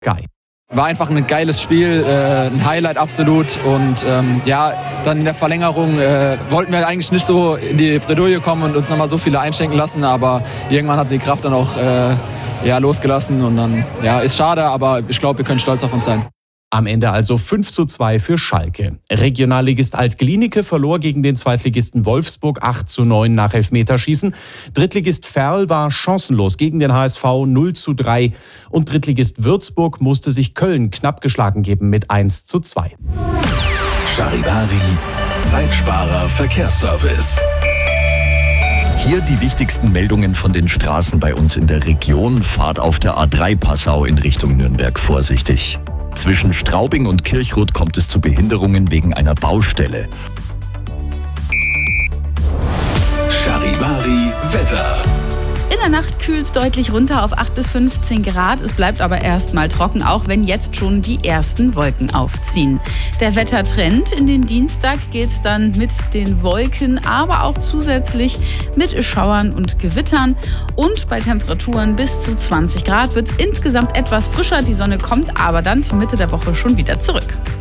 Guy. War einfach ein geiles Spiel, ein Highlight absolut. Und dann in der Verlängerung wollten wir eigentlich nicht so in die Bredouille kommen und uns nochmal so viele einschenken lassen. Aber irgendwann hat die Kraft dann auch losgelassen. Und dann, ist schade, aber ich glaube, wir können stolz auf uns sein. Am Ende also 5:2 für Schalke. Regionalligist Alt-Glienicke verlor gegen den Zweitligisten Wolfsburg 8:9 nach Elfmeterschießen. Drittligist Verl war chancenlos gegen den HSV 0:3. Und Drittligist Würzburg musste sich Köln knapp geschlagen geben mit 1:2. Charivari, Zeitsparer Verkehrsservice. Hier die wichtigsten Meldungen von den Straßen bei uns in der Region. Fahrt auf der A3 Passau in Richtung Nürnberg vorsichtig. Zwischen Straubing und Kirchrot kommt es zu Behinderungen wegen einer Baustelle. Charivari Wetter. In der Nacht kühlt es deutlich runter auf 8 bis 15 Grad. Es bleibt aber erstmal trocken, auch wenn jetzt schon die ersten Wolken aufziehen. Der Wettertrend in den Dienstag geht es dann mit den Wolken, aber auch zusätzlich mit Schauern und Gewittern. Und bei Temperaturen bis zu 20 Grad wird es insgesamt etwas frischer. Die Sonne kommt aber dann zur Mitte der Woche schon wieder zurück.